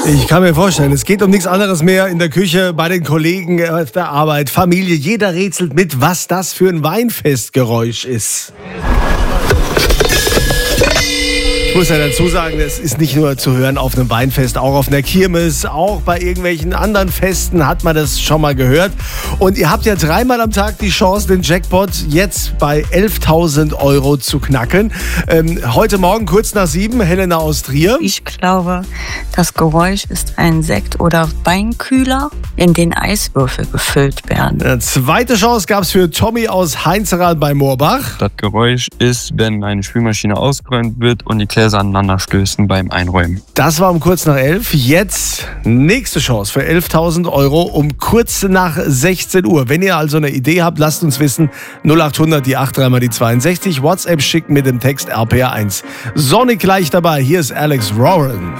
Ich kann mir vorstellen, es geht um nichts anderes mehr in der Küche, bei den Kollegen, auf der Arbeit, Familie. Jeder rätselt mit, was das für ein Weinfestgeräusch ist. Ich muss ja dazu sagen, es ist nicht nur zu hören auf einem Weinfest, auch auf einer Kirmes, auch bei irgendwelchen anderen Festen hat man das schon mal gehört. Und ihr habt ja 3-mal am Tag die Chance, den Jackpot jetzt bei 11.000 € zu knacken. Heute Morgen kurz nach 7, Helena aus Trier. Ich glaube, das Geräusch ist ein Sekt- oder Weinkühler, in den Eiswürfel gefüllt werden. Eine zweite Chance gab es für Tommy aus Heinzerath bei Moorbach. Das Geräusch ist, wenn eine Spülmaschine ausgeräumt wird und die Gläser aneinander stößen beim Einräumen. Das war um kurz nach 11. Jetzt nächste Chance für 11.000 € um kurz nach 16 Uhr. Wenn ihr also eine Idee habt, lasst uns wissen. 0800 die 83 mal die 62. WhatsApp schicken mit dem Text RPR1. Sonic gleich dabei. Hier ist Alex Warren.